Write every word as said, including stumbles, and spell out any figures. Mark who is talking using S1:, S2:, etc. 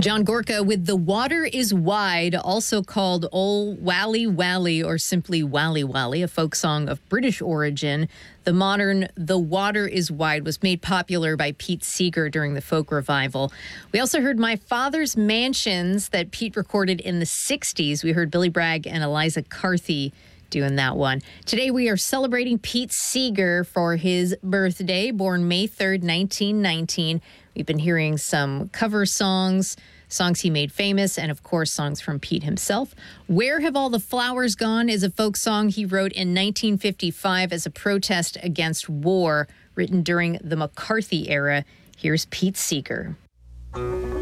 S1: John Gorka with The Water is Wide, also called Ol Wally Wally or simply Wally Wally, a folk song of British origin. The modern The Water is Wide was made popular by Pete Seeger during the folk revival. We also heard My Father's Mansions that Pete recorded in the sixties. We heard Billy Bragg and Eliza Carthy doing that one. Today we are celebrating Pete Seeger for his birthday, born May third, nineteen nineteen. We've been hearing some cover songs, songs he made famous, and of course songs from Pete himself. Where Have All the Flowers Gone is a folk song he wrote in nineteen fifty-five as a protest against war, written during the McCarthy era. Here's Pete Seeger.